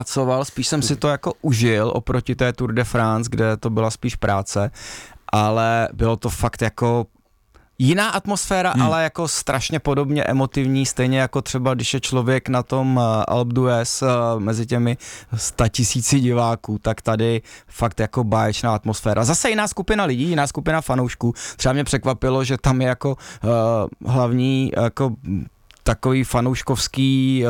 pracoval, spíš jsem si to jako užil oproti té Tour de France, kde to byla spíš práce, ale bylo to fakt jako jiná atmosféra, ale jako strašně podobně emotivní, stejně jako třeba, když je člověk na tom Alpe d'Huez mezi těmi 100 000 diváků, tak tady fakt jako báječná atmosféra. Zase jiná skupina lidí, jiná skupina fanoušků. Třeba mě překvapilo, že tam je jako hlavní jako takový fanouškovský,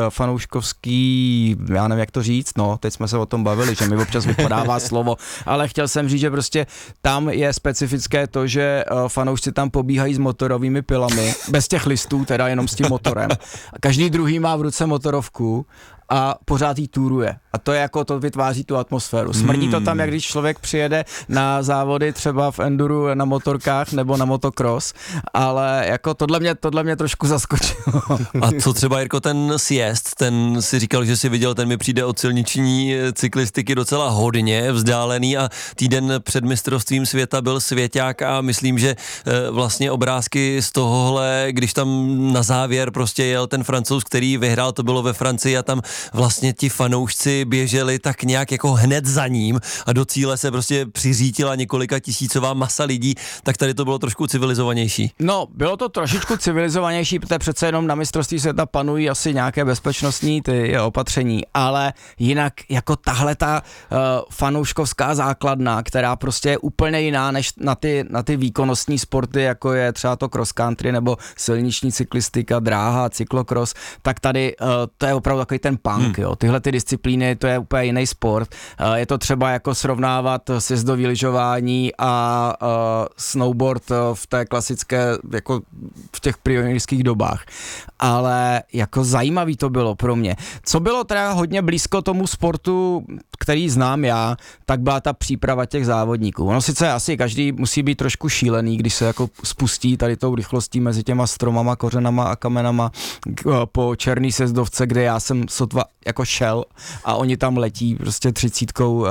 já nevím, jak to říct, no, teď jsme se o tom bavili, že mi občas vypadává slovo, ale chtěl jsem říct, že prostě tam je specifické to, že fanoušci tam pobíhají s motorovými pilami, bez těch listů, teda jenom s tím motorem. Každý druhý má v ruce motorovku a pořád jí túruje. A to je jako, to vytváří tu atmosféru. Smrdí to tam, jak když člověk přijede na závody třeba v enduru na motorkách nebo na motocross, ale jako tohle mě trošku zaskočilo. A co třeba, Jirko, ten sjezd, ten si říkal, že si viděl, ten mi přijde od silniční cyklistiky docela hodně vzdálený a týden před mistrovstvím světa byl svěťák a myslím, že vlastně obrázky z tohohle, když tam na závěr prostě jel ten Francouz, který vyhrál, to bylo ve Francii a tam vlastně ti fanoušci běželi tak nějak jako hned za ním a do cíle se prostě přiřítila několika tisícová masa lidí, tak tady to bylo trošku civilizovanější. No, bylo to trošičku civilizovanější, protože přece jenom na mistrovství světa panují asi nějaké bezpečnostní ty opatření, ale jinak jako tahle ta fanouškovská základna, která prostě je úplně jiná než na ty výkonnostní sporty, jako je třeba to cross country nebo silniční cyklistika, dráha, cyklokros, tak tady to je opravdu takový ten punk, jo. Tyhle ty disciplíny, to je úplně jiný sport. Je to třeba jako srovnávat sjezdový lyžování a snowboard v té klasické, jako v těch pionýrských dobách. Ale jako zajímavý to bylo pro mě. Co bylo teda hodně blízko tomu sportu, který znám já, tak byla ta příprava těch závodníků. Ono sice asi každý musí být trošku šílený, když se jako spustí tady tou rychlostí mezi těma stromama, kořenama a kamenama po černý sjezdovce, kde já jsem sotva jako šel a oni tam letí prostě 30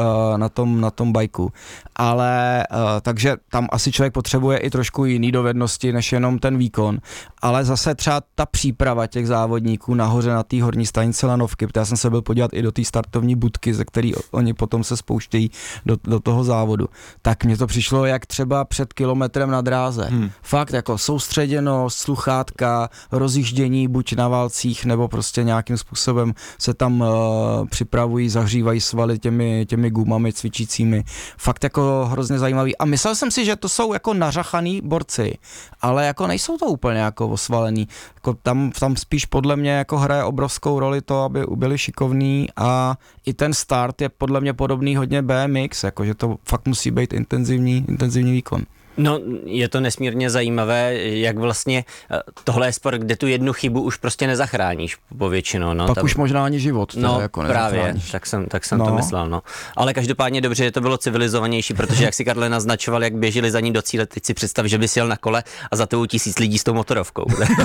na tom bajku. Ale takže tam asi člověk potřebuje i trošku jiný dovednosti, než jenom ten výkon. Ale zase třeba ta příprava těch závodníků nahoře na té horní stanici lanovky, protože já jsem se byl podívat i do té startovní budky, ze který oni potom se spouštějí do toho závodu. Tak mně to přišlo jak třeba před kilometrem na dráze. Fakt jako soustředěnost, sluchátka, rozjíždění buď na válcích, nebo prostě nějakým způsobem se tam připravují, zahřívají svaly těmi gumami cvičícími. Fakt jako hrozně zajímavý. A myslel jsem si, že to jsou jako nařachaný borci, ale jako nejsou to úplně jako osvalený. Jako tam spíš podle mě jako hraje obrovskou roli to, aby byli šikovní a i ten start je podle mě podobný hodně BMX, jakože to fakt musí být intenzivní výkon. No, je to nesmírně zajímavé, jak vlastně tohle je sport, kde tu jednu chybu už prostě nezachráníš povětšinou. No, pak tam... už možná ani život. No, jako právě, tak jsem to myslel, no. Ale každopádně dobře, že to bylo civilizovanější, protože jak si Karle naznačoval, jak běželi za ní do cíle, teď si představ, že by si jel na kole a za tebou 1000 lidí s tou motorovkou.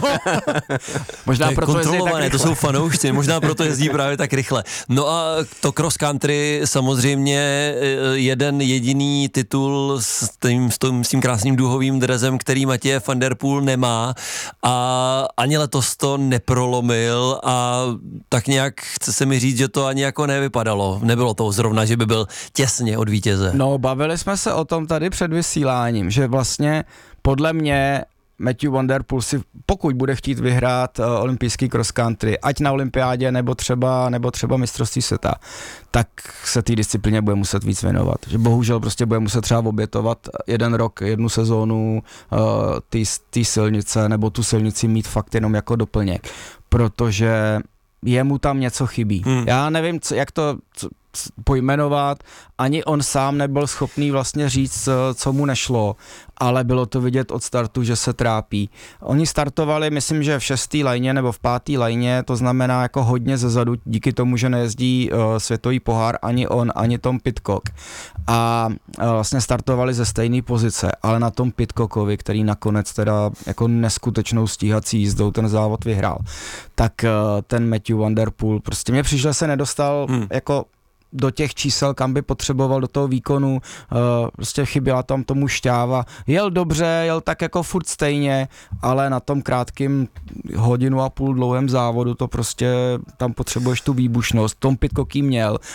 Možná to je proto kontrolované, to jsou fanoušci, možná proto jezdí právě tak rychle. No a to cross country samozřejmě jeden jediný titul s tím krásným duhovým dresem, který Matěj van der Poel nemá a ani letos to neprolomil a tak nějak chce se mi říct, že to ani jako nevypadalo. Nebylo to zrovna, že by byl těsně od vítěze. No, bavili jsme se o tom tady před vysíláním, že vlastně podle mě Matthew van der Poel si, pokud bude chtít vyhrát olympijský cross country, ať na olympiádě nebo třeba mistrovství světa, tak se té disciplíně bude muset víc věnovat. Že bohužel prostě bude muset třeba obětovat jeden rok, jednu sezónu té silnice, nebo tu silnici mít fakt jenom jako doplněk, protože jemu tam něco chybí. Já nevím, jak to pojmenovat, ani on sám nebyl schopný vlastně říct, co mu nešlo, ale bylo to vidět od startu, že se trápí. Oni startovali, myslím, že v 6. lajně nebo v 5. lajně, to znamená jako hodně zezadu, díky tomu, že nejezdí světový pohár ani on, ani Tom Pidcock. A vlastně startovali ze stejné pozice, ale na tom Pidcockovi, který nakonec teda jako neskutečnou stíhací jízdou ten závod vyhrál, tak ten Matthew van der Poel, prostě mě přišel, se nedostal jako do těch čísel, kam by potřeboval do toho výkonu, prostě chyběla tam tomu šťáva. Jel dobře, jel tak jako furt stejně, ale na tom krátkým 1,5 hodiny dlouhém závodu to prostě tam potřebuješ tu výbušnost. Tom Pidcock měl